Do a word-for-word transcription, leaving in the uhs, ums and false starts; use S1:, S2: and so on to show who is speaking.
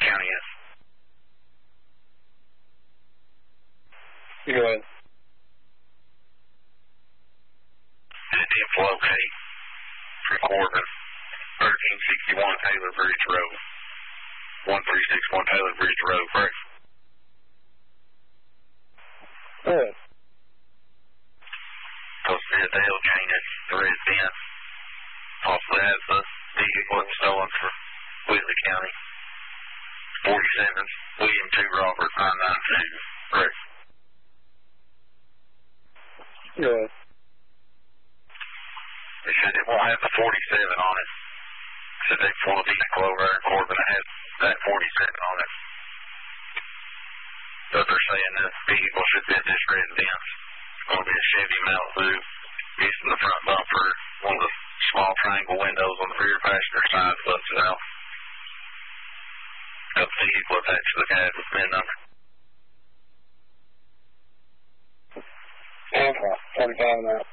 S1: county is.
S2: Go ahead.
S1: Indian locate from Corbin, thirteen sixty-one Taylor Bridge Road, one three six one Taylor Bridge Road, correct?
S2: Go ahead.
S1: Posted at the L chain at the red fence. Possibly has the vehicle that's stolen for Wheatley County. forty-seven William two Robert nine nine two, correct?
S2: Go ahead.
S1: They said it won't have the forty-seven on it. Said they pulled a vehicle over there in Corbin that had that forty-seven on it. But they're saying the vehicle should be at this red fence. It's going to be a Chevy Malibu. Using the front bumper, one of the small triangle windows on the rear passenger side busted out. Got the vehicle attached to the cab with the VIN number.
S2: Okay, forty-five and out.